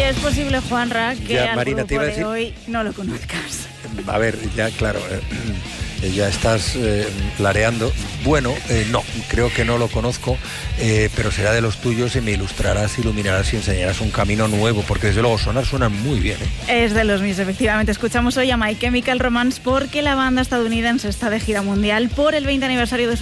es posible, Juanra, que Ya, al Marina, grupo te iba a de decir... hoy no lo conozcas. A ver, ya claro, ya estás lareando. Bueno, no, creo que no lo conozco, pero será de los tuyos y me ilustrarás, iluminarás y enseñarás un camino nuevo, porque desde luego suena muy bien. Es de los míos, efectivamente. Escuchamos hoy a My Chemical Romance porque la banda estadounidense está de gira mundial por el 20 aniversario de su